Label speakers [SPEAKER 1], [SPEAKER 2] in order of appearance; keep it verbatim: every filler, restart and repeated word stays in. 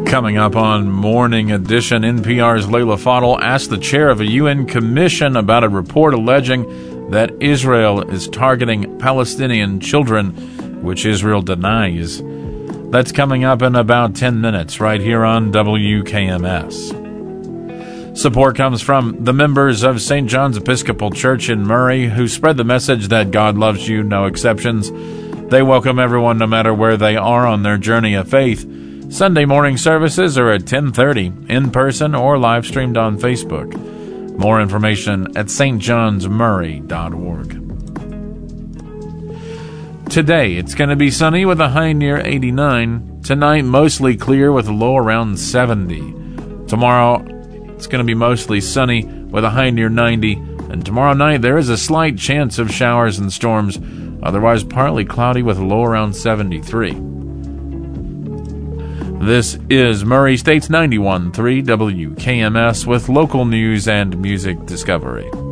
[SPEAKER 1] Coming up on Morning Edition, N P R's Leila Fadel asked the chair of a U N commission about a report alleging that Israel is targeting Palestinian children, which Israel denies. That's coming up in about ten minutes right here on W K M S. Support comes from the members of Saint John's Episcopal Church in Murray, who spread the message that God loves you, no exceptions. They welcome everyone no matter where they are on their journey of faith. Sunday morning services are at ten thirty, in person or live streamed on Facebook. More information at s t johns murray dot org. Today, it's going to be sunny with a high near eighty-nine. Tonight, mostly clear with a low around seventy. Tomorrow, it's going to be mostly sunny with a high near ninety. And tomorrow night, there is a slight chance of showers and storms. Otherwise, partly cloudy with a low around seventy-three. This is Murray State's ninety-one point three W K M S with local news and music discovery.